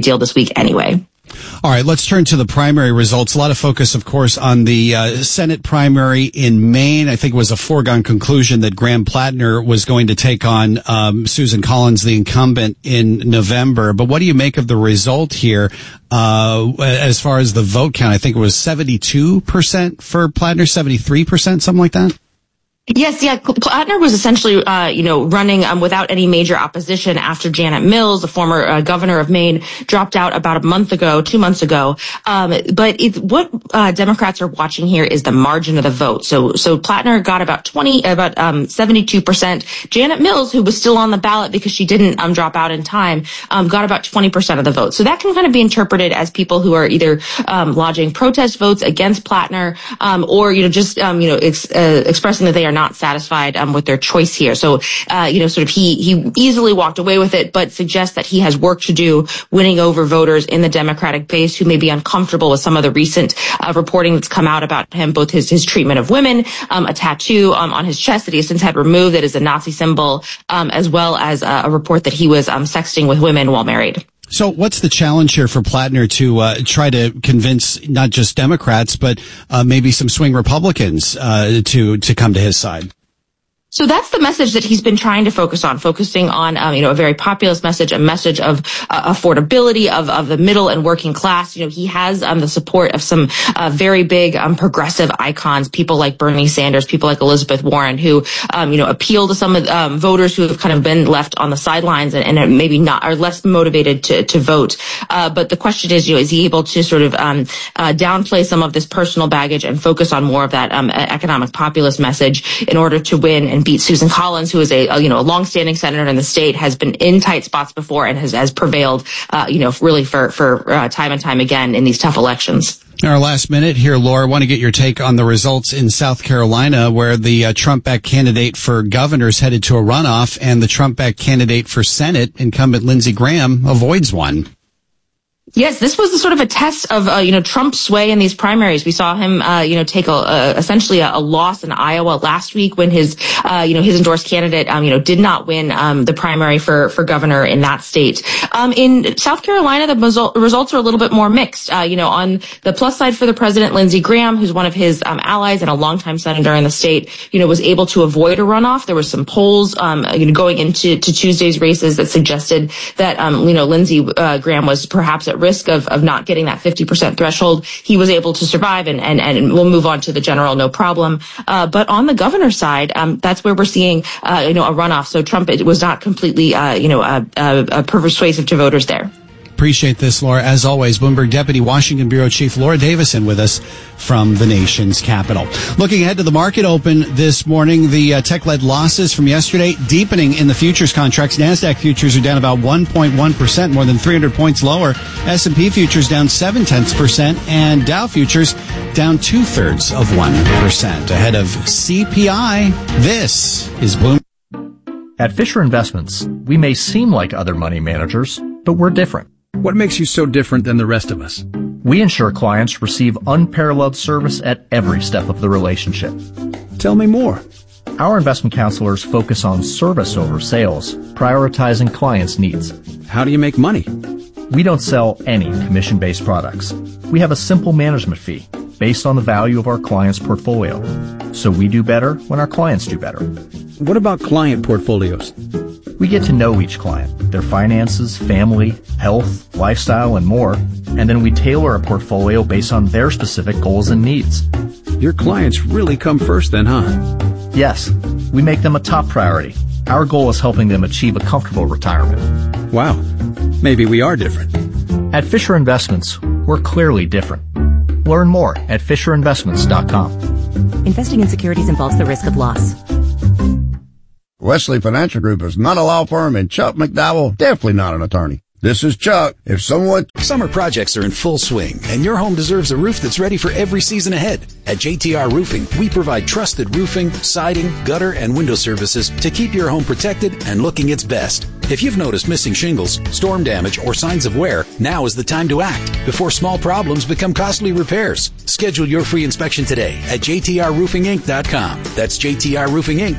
deal this week anyway. All right, let's turn to the primary results. A lot of focus, of course, on the Senate primary in Maine. I think it was a foregone conclusion that Graham Plattner was going to take on Susan Collins, the incumbent, in November. But what do you make of the result here as far as the vote count? I think it was 72% for Plattner, 73%, something like that? Yes, yeah. Plattner was essentially, running without any major opposition after Janet Mills, the former governor of Maine, dropped out about 2 months ago. But what Democrats are watching here is the margin of the vote. So Plattner got about 72%. Janet Mills, who was still on the ballot because she didn't drop out in time, got about 20% of the vote. So that can kind of be interpreted as people who are either lodging protest votes against Plattner, or expressing that they are not satisfied with their choice here. So, he easily walked away with it, but suggests that he has work to do winning over voters in the Democratic base who may be uncomfortable with some of the recent reporting that's come out about him, both his treatment of women, a tattoo on his chest that he has since had removed that is a Nazi symbol, as well as a report that he was sexting with women while married. So what's the challenge here for Plattner to try to convince not just Democrats, but maybe some swing Republicans to come to his side? So that's the message that he's been trying to focusing on, a very populist message, a message of affordability of the middle and working class. He has the support of some very big progressive icons, people like Bernie Sanders, people like Elizabeth Warren, who appeal to some of voters who have kind of been left on the sidelines and maybe not are less motivated to vote. But the question is, is he able to sort of downplay some of this personal baggage and focus on more of that economic populist message in order to win and beat Susan Collins, who is a longstanding senator in the state, has been in tight spots before and has prevailed, really for time and time again in these tough elections. In our last minute here, Laura, I want to get your take on the results in South Carolina, where the Trump-backed candidate for governor is headed to a runoff, and the Trump-backed candidate for Senate, incumbent Lindsey Graham, avoids one. Yes, this was sort of a test of, Trump's sway in these primaries. We saw him, take essentially a loss in Iowa last week when his endorsed candidate, did not win, the primary for governor in that state. In South Carolina, the results are a little bit more mixed. On the plus side for the president, Lindsey Graham, who's one of his, allies and a longtime senator in the state, was able to avoid a runoff. There were some polls, going into Tuesday's races that suggested that, Lindsey Graham was perhaps at risk of not getting that 50% threshold. He was able to survive and we'll move on to the general, no problem. But on the governor's side, that's where we're seeing, a runoff. So Trump, it was not completely, persuasive to voters there. Appreciate this, Laura. As always, Bloomberg Deputy Washington Bureau Chief Laura Davison with us from the nation's capital. Looking ahead to the market open this morning, the tech-led losses from yesterday deepening in the futures contracts. NASDAQ futures are down about 1.1%, more than 300 points lower. S&P futures down 0.7%, and Dow futures down 0.2%. Ahead of CPI, this is Bloomberg. At Fisher Investments, we may seem like other money managers, but we're different. What makes you so different than the rest of us? We ensure clients receive unparalleled service at every step of the relationship. Tell me more. Our investment counselors focus on service over sales, prioritizing clients' needs. How do you make money? We don't sell any commission-based products. We have a simple management fee based on the value of our clients' portfolio. So we do better when our clients do better. What about client portfolios? We get to know each client, their finances, family, health, lifestyle, and more, and then we tailor a portfolio based on their specific goals and needs. Your clients really come first then, huh? Yes, we make them a top priority. Our goal is helping them achieve a comfortable retirement. Wow, maybe we are different. At Fisher Investments, we're clearly different. Learn more at FisherInvestments.com. Investing in securities involves the risk of loss. Wesley Financial Group is not a law firm, and Chuck McDowell definitely not an attorney. This is Chuck. If someone... Summer projects are in full swing, and your home deserves a roof that's ready for every season ahead. At JTR Roofing, we provide trusted roofing, siding, gutter, and window services to keep your home protected and looking its best. If you've noticed missing shingles, storm damage, or signs of wear, now is the time to act before small problems become costly repairs. Schedule your free inspection today at jtrroofinginc.com. That's JTR Roofing Inc.